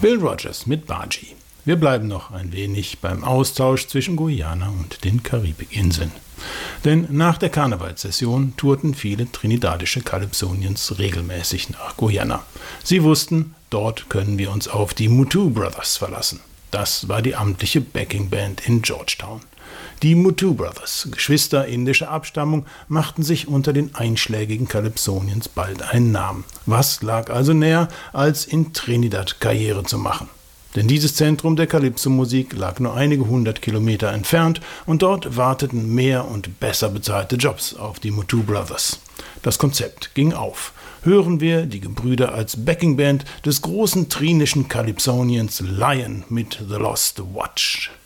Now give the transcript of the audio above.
Bill Rogers mit Baji. Wir bleiben noch ein wenig beim Austausch zwischen Guyana und den Karibikinseln. Denn nach der Karnevalssession tourten viele trinidadische Calypsonians regelmäßig nach Guyana. Sie wussten, dort können wir uns auf die Mutu Brothers verlassen. Das war die amtliche Backingband in Georgetown. Die Mutu Brothers, Geschwister indischer Abstammung, machten sich unter den einschlägigen Calypsonians bald einen Namen. Was lag also näher, als in Trinidad Karriere zu machen? Denn dieses Zentrum der Calypso-Musik lag nur einige 100 Kilometer entfernt und dort warteten mehr und besser bezahlte Jobs auf die Mutu Brothers. Das Konzept ging auf. Hören wir die Gebrüder als Backingband des großen trinischen Calypsonians Lion mit The Lost Watch.